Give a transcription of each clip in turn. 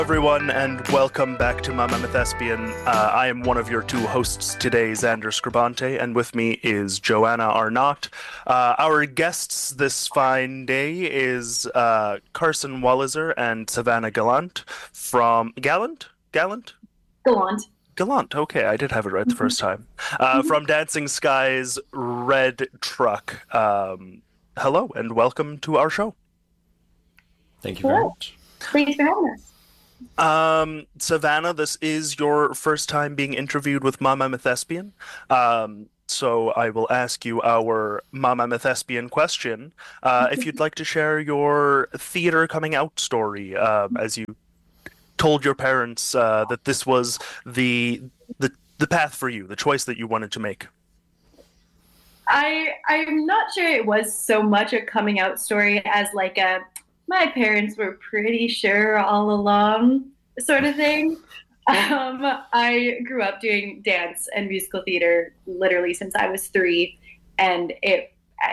Everyone, and welcome back to My Mammoth Thespian. I am one of your two hosts today, Xander Scribante, and with me is Joanna Arnott. Our guests this fine day is Carson Walliser and Savannah Gallant from Gallant? Go on. Gallant. Okay, I did have it right the first time. From Dancing Skies Red Truck. Hello, and welcome to our show. Thank you very Cool. much. Thanks for having us. Savannah, this is your first time being interviewed with My Mammoth Thespian. So I will ask you our My Mammoth Thespian question. If you'd like to share your theater coming out story, as you told your parents that this was the path for you, the choice that you wanted to make. I'm not sure it was so much a coming out story as like a my parents were pretty sure all along sort of thing. I grew up doing dance and musical theater literally since I was 3, and the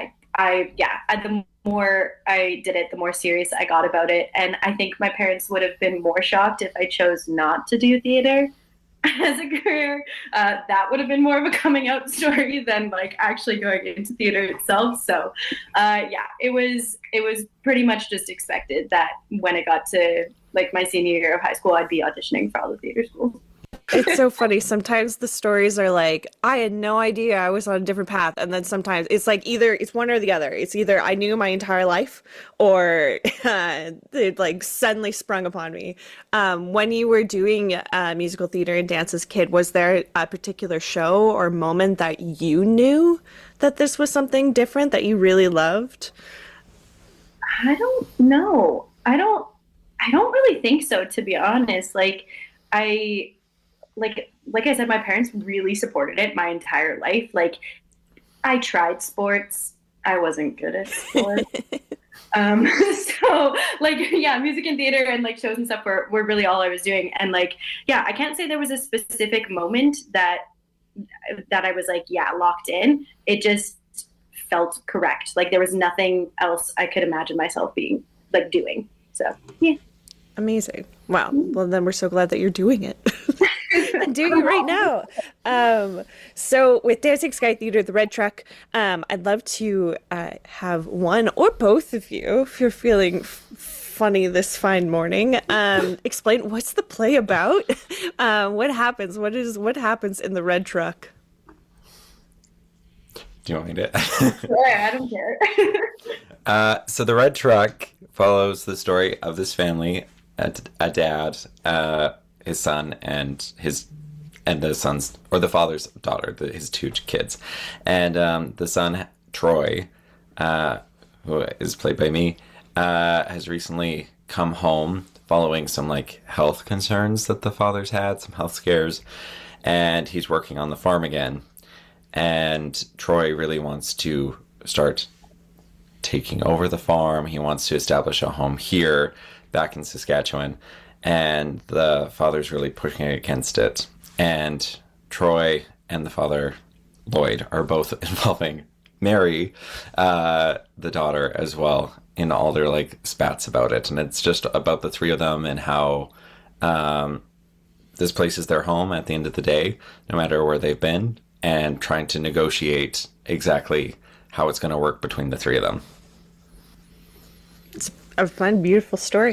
more I did it, the more serious I got about it. And I think my parents would have been more shocked if I chose not to do theater as a career. That would have been more of a coming out story than like actually going into theater itself. So it was pretty much just expected that when it got to like my senior year of high school, I'd be auditioning for all the theater schools. It's so funny. Sometimes the stories are like, I had no idea I was on a different path. And then sometimes it's like either it's one or the other. It's either I knew my entire life or it like suddenly sprung upon me. When you were doing musical theater and dance as a kid, was there a particular show or moment that you knew that this was something different that you really loved? I don't know. I don't really think so, to be honest. I like I said, my parents really supported it my entire life. Like I tried sports. I wasn't good at sports. So like, yeah, music and theater and like shows and stuff were really all I was doing. And like, yeah, I can't say there was a specific moment that I was like, yeah, locked in. It just felt correct. Like there was nothing else I could imagine myself being like doing. So yeah. Amazing. Wow. Well, then we're so glad that you're doing it. I'm doing it right now. So with Dancing Sky Theater, the Red Truck, I'd love to have one or both of you, if you're feeling funny this fine morning, explain what's the play about? What happens? What happens in the Red Truck? Do you want me to? Yeah, I don't care. So the Red Truck follows the story of this family, a dad, his son, and the son's or the father's daughter, his 2 kids, and the son Troy, who is played by me, has recently come home following some like health concerns that the father's had, some health scares, and he's working on the farm again. And Troy really wants to start taking over the farm. He wants to establish a home here, back in Saskatchewan, and the father's really pushing against it. And Troy and the father, Lloyd, are both involving Mary, the daughter, as well, in all their like spats about it. And it's just about the 3 of them and how this place is their home at the end of the day, no matter where they've been, and trying to negotiate exactly how it's going to work between the 3 of them. It's a fun, beautiful story.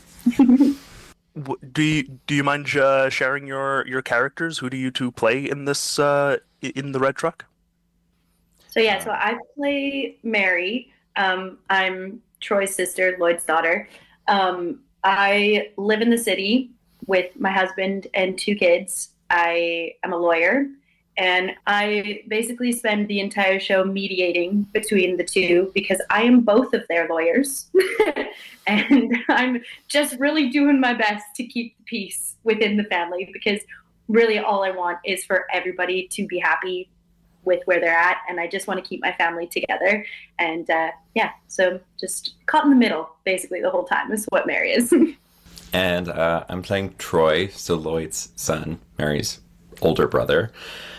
Do you mind sharing your characters? Who do you two play in this in the Red Truck? So yeah, so I play Mary. I'm Troy's sister, Lloyd's daughter. I live in the city with my husband and 2 kids. I am a lawyer, and I basically spend the entire show mediating between the 2 because I am both of their lawyers. And I'm just really doing my best to keep the peace within the family because really all I want is for everybody to be happy with where they're at. And I just want to keep my family together. And so just caught in the middle basically the whole time is what Mary is. And I'm playing Troy, so Lloyd's son, Mary's older brother.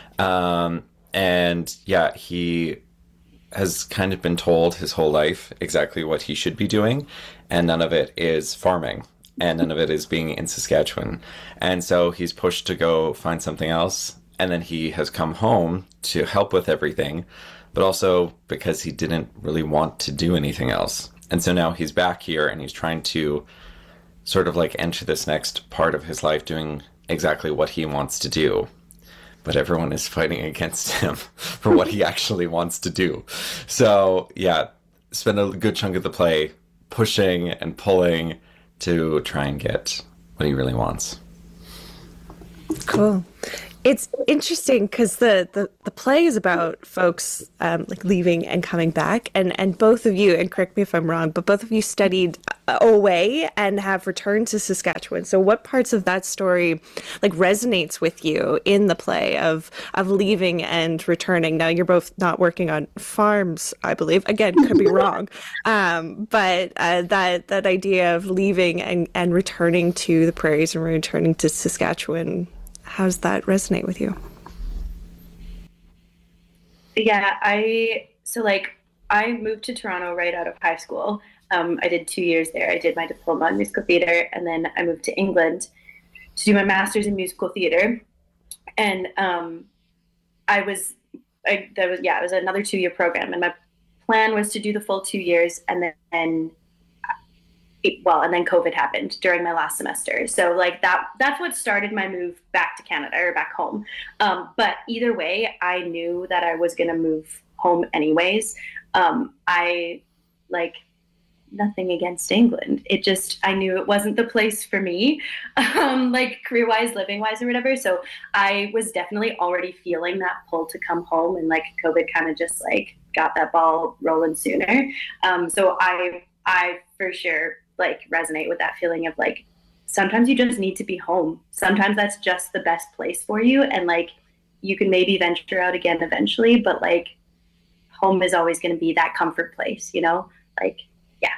And yeah, he has kind of been told his whole life exactly what he should be doing, and none of it is farming. and none of it is being in Saskatchewan. And so he's pushed to go find something else. And then he has come home to help with everything, but also because he didn't really want to do anything else. And so now he's back here and he's trying to sort of like enter this next part of his life doing exactly what he wants to do. But everyone is fighting against him for what he actually wants to do. So yeah, spend a good chunk of the play pushing and pulling to try and get what he really wants. Cool. It's interesting because the play is about folks like leaving and coming back, and both of you, and correct me if I'm wrong, but both of you studied away and have returned to Saskatchewan. So what parts of that story like resonates with you in the play of leaving and returning? Now you're both not working on farms, I believe. Again, could be wrong, but that idea of leaving and returning to the prairies and returning to Saskatchewan. How does that resonate with you? Yeah, I moved to Toronto right out of high school. I did 2 years there. I did my diploma in musical theater, and then I moved to England to do my master's in musical theater. And it was another 2-year program, and my plan was to do the full 2 years, and then COVID happened during my last semester. So like that's what started my move back to Canada or back home. But either way, I knew that I was going to move home anyways. I like nothing against England. I knew it wasn't the place for me, like career-wise, living-wise or whatever. So I was definitely already feeling that pull to come home, and like COVID kind of just like got that ball rolling sooner. So I for sure like resonate with that feeling of like, sometimes you just need to be home. Sometimes that's just the best place for you. And like, you can maybe venture out again eventually, but like home is always going to be that comfort place, you know? Like, yeah.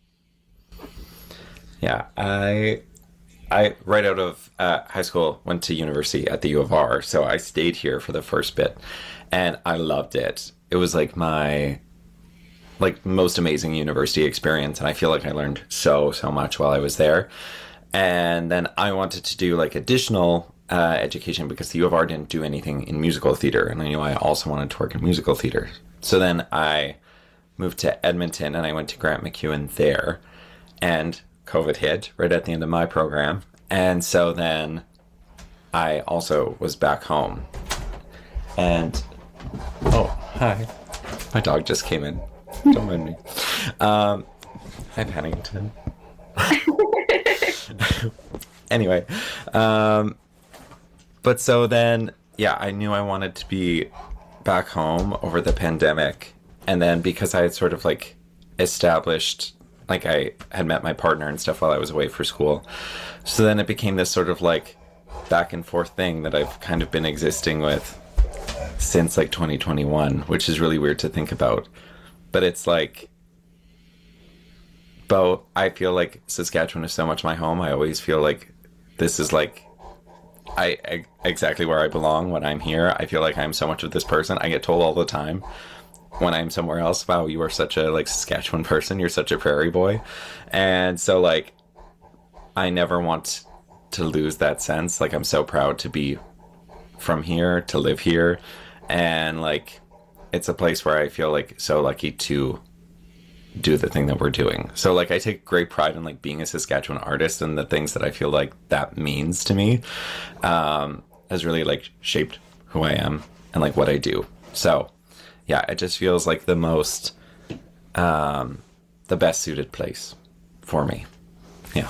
Yeah. I right out of high school went to university at the U of R. So I stayed here for the first bit and I loved it. It was like my most amazing university experience, and I feel like I learned so much while I was there. And then I wanted to do like additional education because the U of R didn't do anything in musical theater, and I knew I also wanted to work in musical theater. So then I moved to Edmonton and I went to Grant MacEwan there, and COVID hit right at the end of my program, and so then I also was back home. And oh, hi, my dog just came in. Don't mind me. Hi, Pennington. Anyway, but so then, yeah, I knew I wanted to be back home over the pandemic. And then because I had sort of like established, like I had met my partner and stuff while I was away for school. So then it became this sort of like back and forth thing that I've kind of been existing with since like 2021, which is really weird to think about. But it's like, but I feel like Saskatchewan is so much my home. I always feel like this is like exactly where I belong when I'm here. I feel like I'm so much of this person. I get told all the time when I'm somewhere else, wow, you are such a like Saskatchewan person. You're such a prairie boy. And so like, I never want to lose that sense. Like I'm so proud to be from here, to live here. And like, it's a place where I feel like so lucky to do the thing that we're doing. So like I take great pride in like being a Saskatchewan artist, and the things that I feel like that means to me has really like shaped who I am and like what I do. So yeah, it just feels like the most the best suited place for me. Yeah.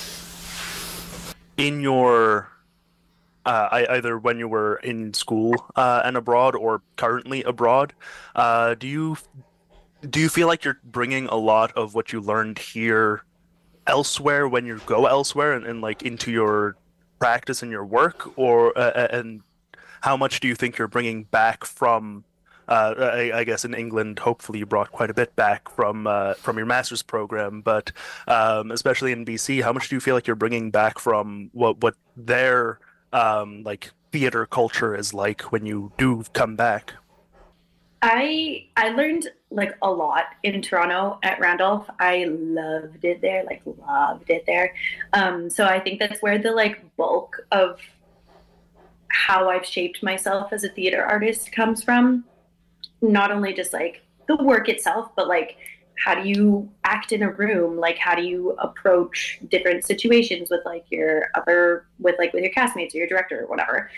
In your either when you were in school and abroad or currently abroad, do you feel like you're bringing a lot of what you learned here elsewhere when you go elsewhere and like into your practice and your work, or and how much do you think you're bringing back from I guess in England, hopefully you brought quite a bit back from your master's program, but especially in BC, how much do you feel like you're bringing back from what their like theater culture is like when you do come back? I learned like a lot in Toronto at Randolph. I loved it there, like loved it there. So I think that's where the like bulk of how I've shaped myself as a theater artist comes from. Not only just like the work itself, but like how do you act in a room? Like how do you approach different situations with like with your castmates or your director or whatever.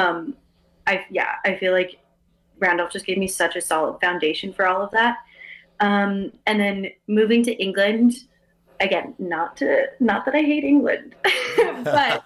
I feel like Randolph just gave me such a solid foundation for all of that. And then moving to England, again, not that I hate England, but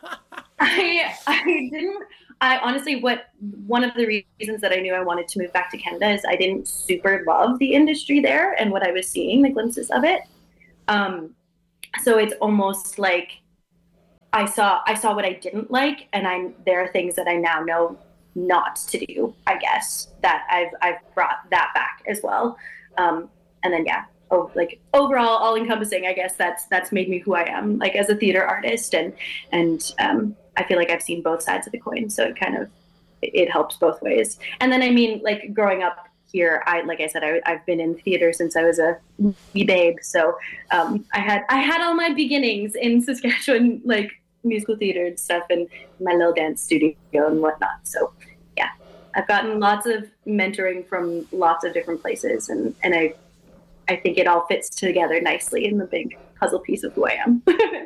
I honestly, one of the reasons that I knew I wanted to move back to Canada is I didn't super love the industry there and what I was seeing, the glimpses of it. So it's almost like I saw what I didn't like, and there are things that I now know not to do, I guess, that I've brought that back as well. And then like overall, all encompassing, I guess that's made me who I am, like as a theater artist, and I feel like I've seen both sides of the coin, so it helps both ways. And then I mean, like growing up here, like I said, I've been in theater since I was a wee babe, so I had all my beginnings in Saskatchewan, like musical theater and stuff, and my little dance studio and whatnot. So yeah, I've gotten lots of mentoring from lots of different places, and I think it all fits together nicely in the big puzzle piece of who I am.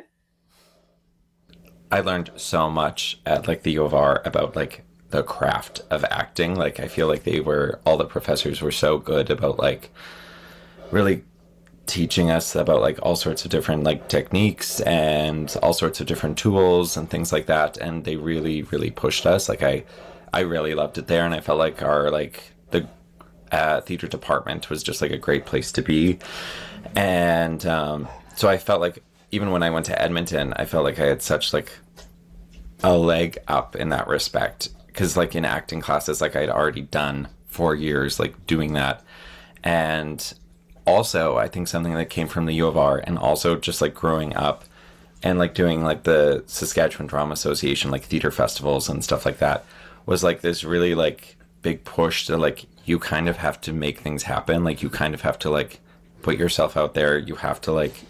I learned so much at like the U of R about like the craft of acting. Like I feel like all the professors were so good about like really teaching us about like all sorts of different like techniques and all sorts of different tools and things like that, and they really really pushed us. Like I really loved it there, and I felt like our like the theater department was just like a great place to be. And so I felt like even when I went to Edmonton, I felt like I had such like a leg up in that respect, because like in acting classes, like I'd already done 4 years like doing that. And also I think something that came from the U of R, and also just like growing up and like doing like the Saskatchewan Drama Association, like theater festivals and stuff like that, was like this really like big push to like, you kind of have to make things happen. Like you kind of have to like put yourself out there. You have to like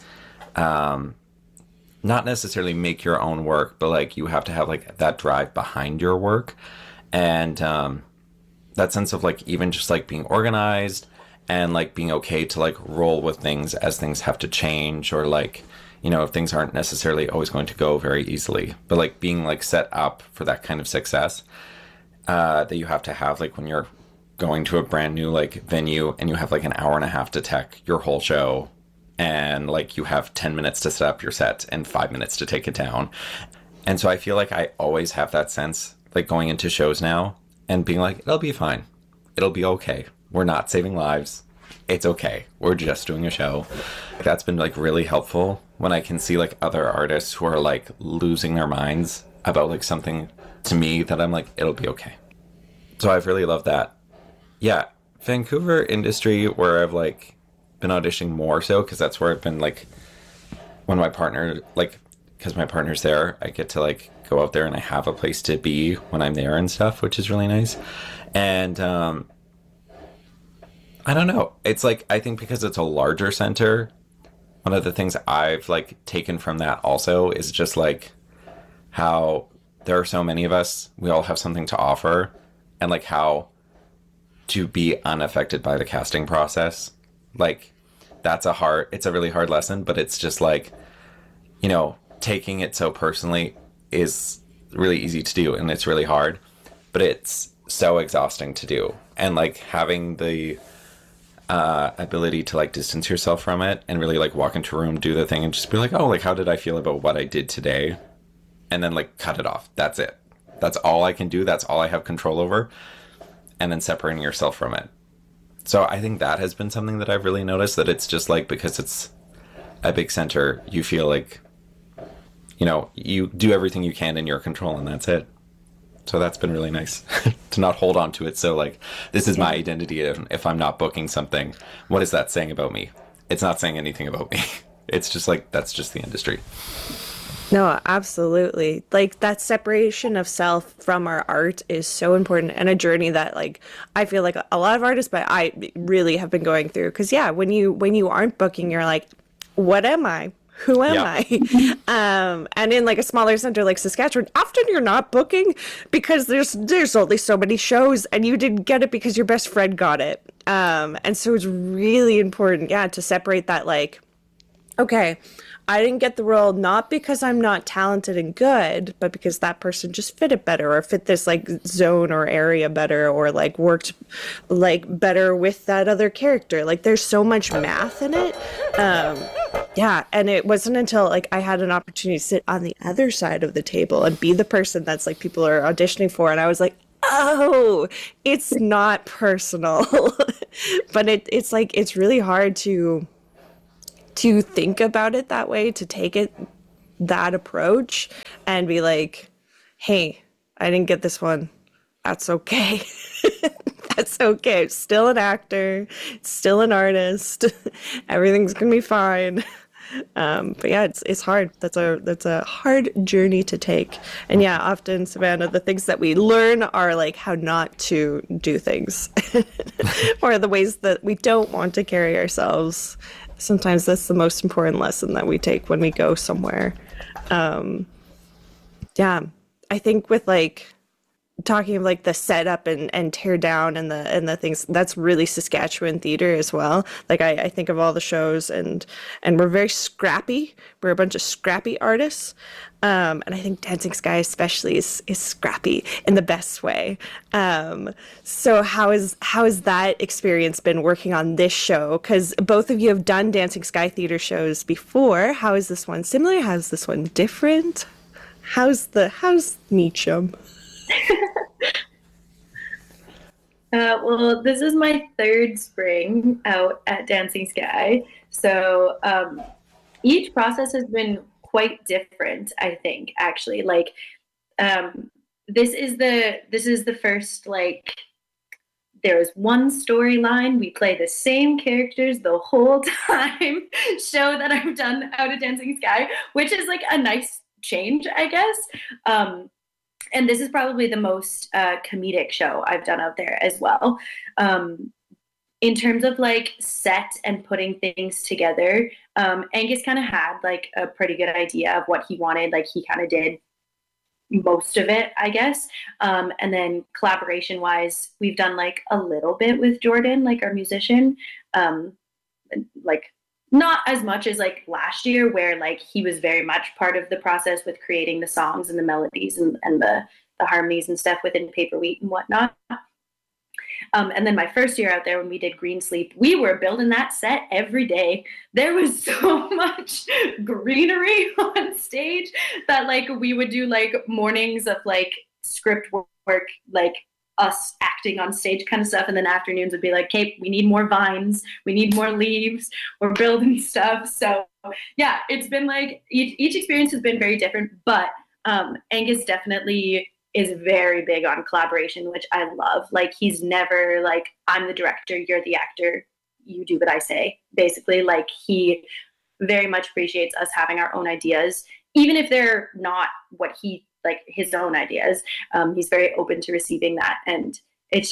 not necessarily make your own work, but like you have to have like that drive behind your work, and that sense of like even just like being organized and like being okay to like roll with things as things have to change, or like, you know, if things aren't necessarily always going to go very easily, but like being like set up for that kind of success that you have to have like when you're going to a brand new like venue and you have like an hour and a half to tech your whole show, and like you have 10 minutes to set up your set and 5 minutes to take it down. And so I feel like I always have that sense like going into shows now and being like, it'll be fine, it'll be okay, we're not saving lives, it's okay, we're just doing a show. That's been like really helpful when I can see like other artists who are like losing their minds about like something to me, that I'm like, it'll be okay. So I've really loved that. Yeah, Vancouver industry, where I've like been auditioning more so, because that's where I've been like, when my partner, like, because my partner's there, I get to like go out there and I have a place to be when I'm there and stuff, which is really nice. And I don't know, it's like, I think because it's a larger center, one of the things I've like taken from that also is just like how there are so many of us, we all have something to offer, and like how to be unaffected by the casting process. Like it's a really hard lesson, but it's just like, you know, taking it so personally is really easy to do, and it's really hard, but it's so exhausting to do. And like having the ability to like distance yourself from it and really like walk into a room, do the thing, and just be like, oh, like how did I feel about what I did today? And then like cut it off. That's it. That's all I can do. That's all I have control over. And then separating yourself from it. So I think that has been something that I've really noticed, that it's just like, because it's a big center, you feel like, you know, you do everything you can in your control, and that's it. So that's been really nice to not hold on to it. So like, this is my identity. And if I'm not booking something, what is that saying about me? It's not saying anything about me. It's just like, that's just the industry. No, absolutely. Like that separation of self from our art is so important and a journey that like I feel like a lot of artists, but I really have been going through. Because yeah, when you aren't booking, you're like, what am I? Who am Yeah. I? And in like a smaller center like Saskatchewan, often you're not booking because there's only so many shows and you didn't get it because your best friend got it. And so it's really important, yeah, to separate that like okay, I didn't get the role not because I'm not talented and good, but because that person just fit it better or fit this like zone or area better or like worked like better with that other character. Like there's so much math in it. Um, yeah, and it wasn't until like I had an opportunity to sit on the other side of the table and be the person that's like people are auditioning for, and I was like, oh, it's not personal, but it's like it's really hard to think about it that way, to take it that approach and be like, hey, I didn't get this one. That's okay. That's okay. Still an actor, still an artist. Everything's gonna be fine. But yeah, it's hard. That's a hard journey to take. And yeah, often Savannah, the things that we learn are like how not to do things, or the ways that we don't want to carry ourselves. Sometimes that's the most important lesson that we take when we go somewhere. Yeah, I think with like talking of like the setup and tear down and the things that's really Saskatchewan theater as well. Like I think of all the shows and we're very scrappy. We're a bunch of scrappy artists. And I think Dancing Sky especially is scrappy in the best way. So how has that experience been working on this show? Because both of you have done Dancing Sky theater shows before. How is this one similar? How's this one different? How's Meacham? Well, this is my third spring out at Dancing Sky. So each process has been quite different, I think, actually. Like this is the first like there is one storyline. We play the same characters the whole time show that I've done out at Dancing Sky, which is like a nice change, I guess. And this is probably the most comedic show I've done out there as well. In terms of like set and putting things together, Angus kind of had like a pretty good idea of what he wanted. Like he kind of did most of it, I guess. And then collaboration wise, we've done like a little bit with Jordan, like our musician. Like not as much as like last year where like he was very much part of the process with creating the songs and the melodies and the harmonies and stuff within Paper Wheat and whatnot. And then my first year out there when we did Green Sleep, we were building that set every day. There was so much greenery on stage that like we would do like mornings of like script work, like us acting on stage kind of stuff. And then afternoons would be like, okay, we need more vines. We need more leaves. We're building stuff. So yeah, it's been like each experience has been very different, but Angus definitely is very big on collaboration, which I love. Like he's never like, I'm the director, you're the actor, you do what I say. Basically, like he very much appreciates us having our own ideas, even if they're not what he like his own ideas. He's very open to receiving that, and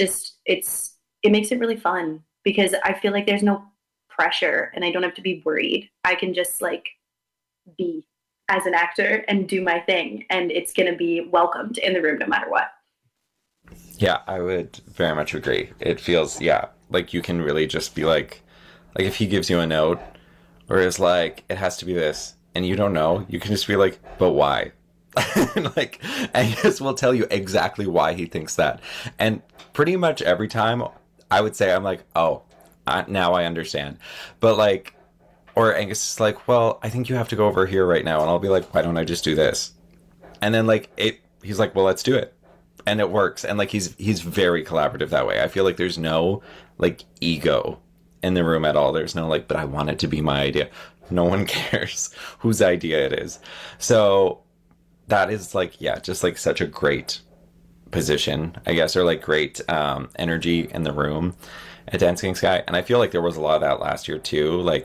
it makes it really fun because I feel like there's no pressure and I don't have to be worried. I can just like be as an actor and do my thing, and it's going to be welcomed in the room no matter what. Yeah, I would very much agree. It feels, yeah, like you can really just be like if he gives you a note or is like, it has to be this, and you don't know, you can just be like, but why? Like, Angus will tell you exactly why he thinks that. And pretty much every time I would say, I'm like, oh, now I understand. But like, or Angus is like, well, I think you have to go over here right now. And I'll be like, why don't I just do this? And then like he's like, well, let's do it. And it works. And like, he's very collaborative that way. I feel like there's no like ego in the room at all. There's no like, but I want it to be my idea. No one cares whose idea it is. So that is like, yeah, just like such a great position, I guess, or like great energy in the room at Dancing Sky. And I feel like there was a lot of that last year too. Like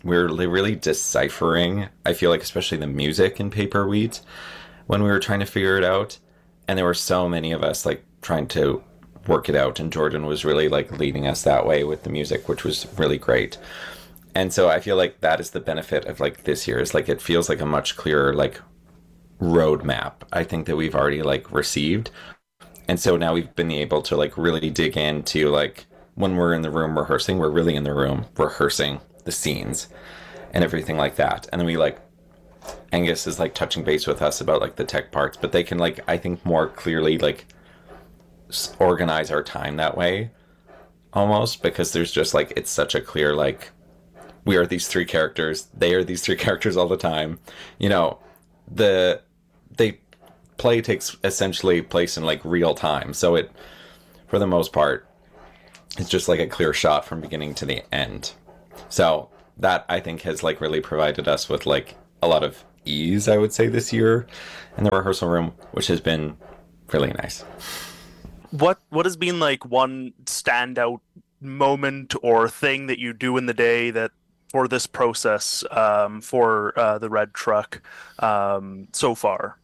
we're really deciphering, I feel like, especially the music in Paper Wheat when we were trying to figure it out. And there were so many of us like trying to work it out, and Jordan was really like leading us that way with the music, which was really great. And so I feel like that is the benefit of like this year, is like it feels like a much clearer like roadmap, I think, that we've already like received. And so now we've been able to like really dig into like when we're in the room rehearsing, we're really in the room rehearsing the scenes and everything like that. And then we like, Angus is like touching base with us about like the tech parts, but they can like, I think, more clearly like organize our time that way almost, because there's just like, it's such a clear like, we are these three characters, they are these three characters all the time. You know, the play takes essentially place in like real time, so it, for the most part, it's just like a clear shot from beginning to the end. So that, I think, has like really provided us with like a lot of ease, I would say, this year in the rehearsal room, which has been really nice. What has been like one standout moment or thing that you do in the day that for this process, for the Red Truck so far?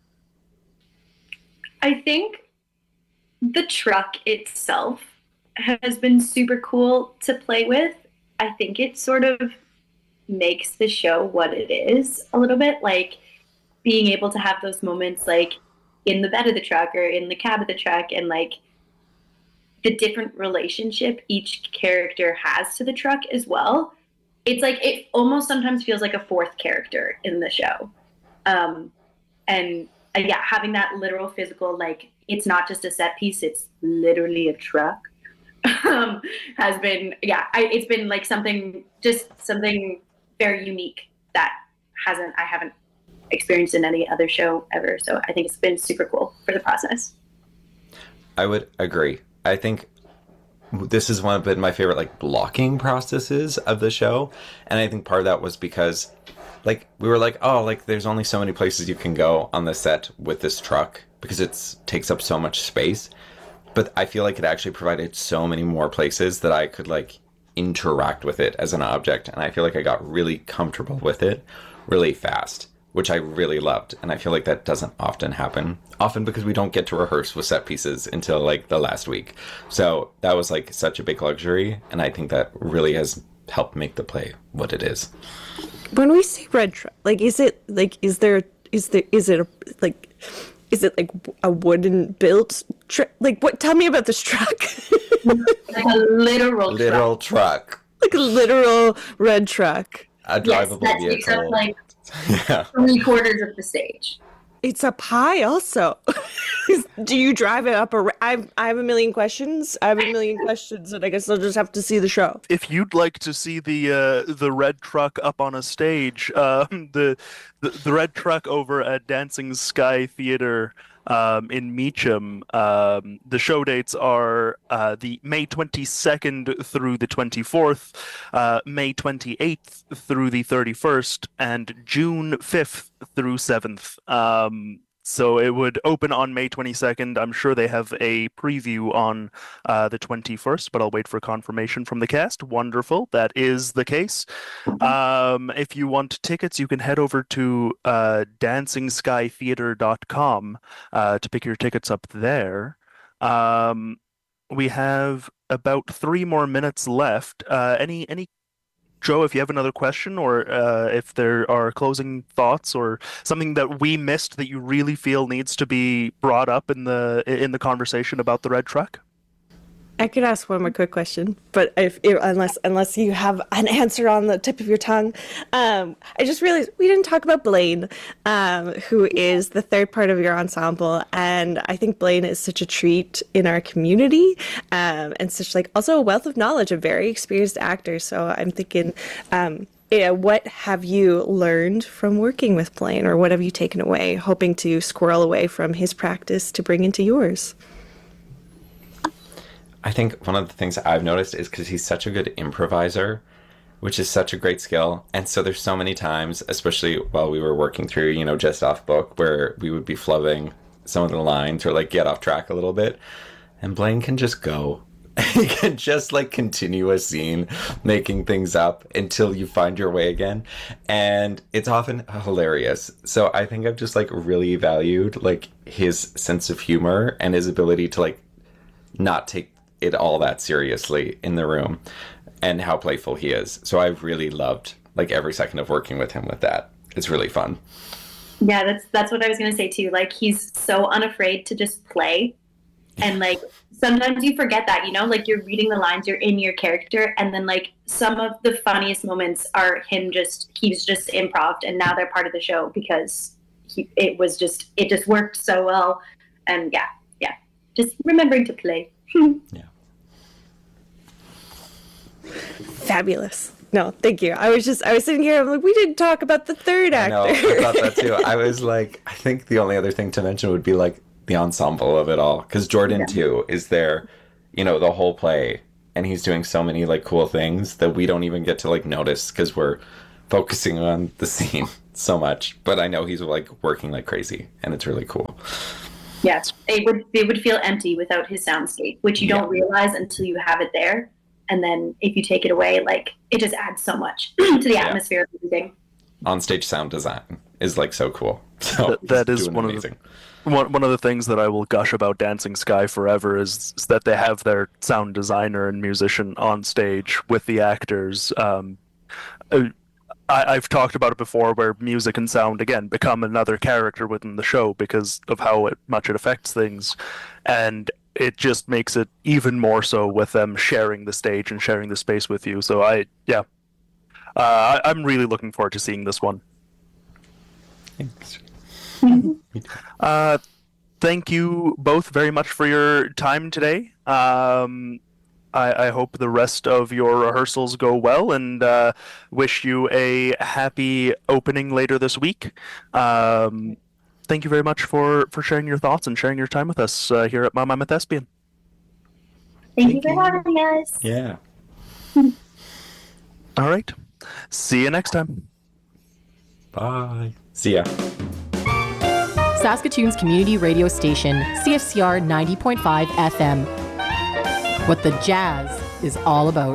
I think the truck itself has been super cool to play with. I think it sort of makes the show what it is a little bit, like being able to have those moments like in the bed of the truck or in the cab of the truck, and like the different relationship each character has to the truck as well. It's like, it almost sometimes feels like a fourth character in the show. And yeah, having that literal physical, like, it's not just a set piece, it's literally a truck, has been, yeah, it's been like something very unique that I haven't experienced in any other show ever. So I think it's been super cool for the process. I would agree. I think this is one of my favorite like blocking processes of the show, and I think part of that was because like we were like, oh, like there's only so many places you can go on the set with this truck because it takes up so much space. But I feel like it actually provided so many more places that I could like interact with it as an object, and I feel like I got really comfortable with it really fast, which I really loved. And I feel like that doesn't often happen, often because we don't get to rehearse with set pieces until like the last week. So that was like such a big luxury, and I think that really has helped make the play what it is. When we say Red Truck, like, is it like a wooden built truck? Like, what? Tell me about this truck. Like a literal truck. Like a literal red truck. A drivable that vehicle. takes up like Yeah. 3/4 of the stage. It's up high also. Do you drive it up? I have a million questions. And I guess I'll just have to see the show. If you'd like to see the Red Truck up on a stage, the Red Truck over at Dancing Sky Theater in Meacham, the show dates are the May 22nd through the 24th, May 28th through the 31st, and June 5th through 7th. So it would open on May 22nd. I'm sure they have a preview on the 21st, but I'll wait for confirmation from the cast. Wonderful. That is the case. If you want tickets, you can head over to DancingSkyTheater.com to pick your tickets up there. We have about 3 more minutes left. Any Joe, if you have another question, or if there are closing thoughts or something that we missed that you really feel needs to be brought up in the conversation about the Red Truck? I could ask one more quick question, but unless you have an answer on the tip of your tongue, I just realized we didn't talk about Blaine, who is the third part of your ensemble, and I think Blaine is such a treat in our community, and such like also a wealth of knowledge, a very experienced actor. So I'm thinking, what have you learned from working with Blaine, or what have you taken away, hoping to squirrel away from his practice to bring into yours? I think one of the things I've noticed is because he's such a good improviser, which is such a great skill. And so there's so many times, especially while we were working through, just off book, where we would be flubbing some of the lines or like get off track a little bit. And Blaine can just go You can just like continue a scene making things up until you find your way again, and it's often hilarious. So I think I've just like really valued like his sense of humor and his ability to like not take it all that seriously in the room, and how playful he is. So I've really loved like every second of working with him with that. It's really fun. Yeah, that's what I was gonna say too. Like, he's so unafraid to just play, and like sometimes you forget that, you know, like you're reading the lines, you're in your character, and then like some of the funniest moments are he's just improv, and now they're part of the show because it just worked so well, and yeah, just remembering to play. Yeah. Fabulous. No, thank you. I was sitting here, I'm like, we didn't talk about the third actor. I know, I thought that too. I was like, I think the only other thing to mention would be like the ensemble of it all. Because Jordan too is there, you know, the whole play. And he's doing so many like cool things that we don't even get to like notice because we're focusing on the scene so much. But I know he's like working like crazy, and it's really cool. Yes, it would feel empty without his soundscape, which you don't realize until you have it there. And then if you take it away, like, it just adds so much to the atmosphere of everything. On-stage sound design is like so cool. So that is one of the things that I will gush about Dancing Sky forever is that they have their sound designer and musician on stage with the actors. I've talked about it before, where music and sound again become another character within the show because of how much it affects things, and it just makes it even more so with them sharing the stage and sharing the space with you. So I'm really looking forward to seeing this one. Thanks. Thank you both very much for your time today. I hope the rest of your rehearsals go well, and wish you a happy opening later this week. Thank you very much for sharing your thoughts and sharing your time with us here at Mama Thespian. Thank you for having us. Yeah. All right. See you next time. Bye. See ya. Saskatoon's community radio station, CFCR 90.5 FM. What the jazz is all about.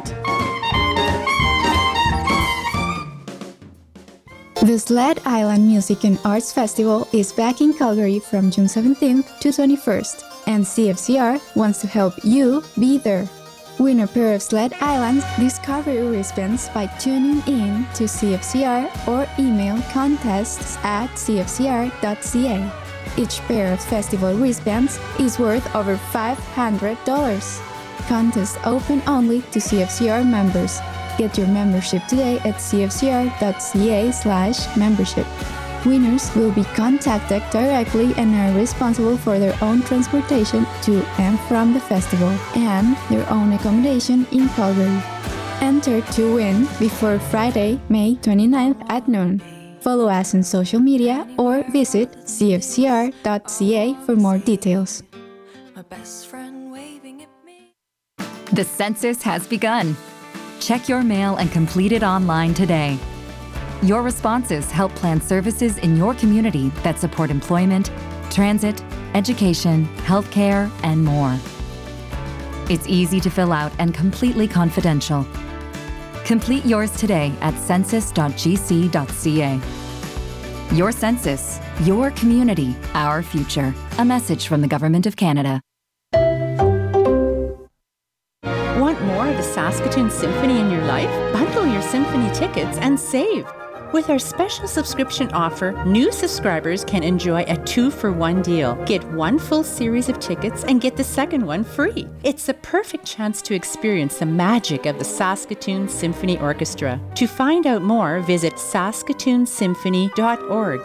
The Sled Island Music and Arts Festival is back in Calgary from June 17th to 21st, and CFCR wants to help you be there. Win a pair of Sled Island Discovery wristbands by tuning in to CFCR or email contests@cfcr.ca. Each pair of festival wristbands is worth over $500. Contest open only to CFCR members. Get your membership today at cfcr.ca/membership. Winners will be contacted directly and are responsible for their own transportation to and from the festival and their own accommodation in Calgary. Enter to win before Friday, May 29th at noon. Follow us on social media or visit cfcr.ca for more details. My best friend waving at me. The census has begun. Check your mail and complete it online today. Your responses help plan services in your community that support employment, transit, education, healthcare, and more. It's easy to fill out and completely confidential. Complete yours today at census.gc.ca. Your census, your community, our future. A message from the Government of Canada. Want more of the Saskatoon Symphony in your life? Bundle your symphony tickets and save. With our special subscription offer, new subscribers can enjoy a 2-for-1 deal. Get one full series of tickets and get the second one free. It's the perfect chance to experience the magic of the Saskatoon Symphony Orchestra. To find out more, visit saskatoonsymphony.org.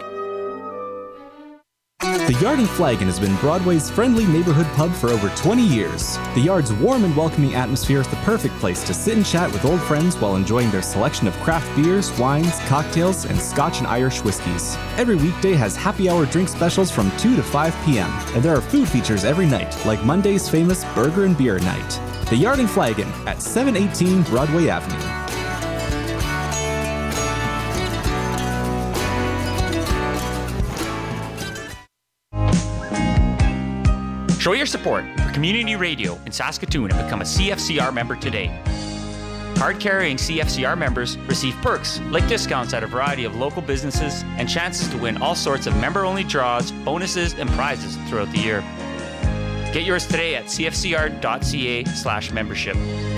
The Yard and Flagon has been Broadway's friendly neighborhood pub for over 20 years. The Yard's warm and welcoming atmosphere is the perfect place to sit and chat with old friends while enjoying their selection of craft beers, wines, cocktails, and Scotch and Irish whiskeys. Every weekday has happy hour drink specials from 2 to 5 p.m., and there are food features every night, like Monday's famous Burger and Beer Night. The Yard and Flagon at 718 Broadway Avenue. Show your support for community radio in Saskatoon and become a CFCR member today. Card-carrying CFCR members receive perks like discounts at a variety of local businesses and chances to win all sorts of member-only draws, bonuses, and prizes throughout the year. Get yours today at cfcr.ca/membership.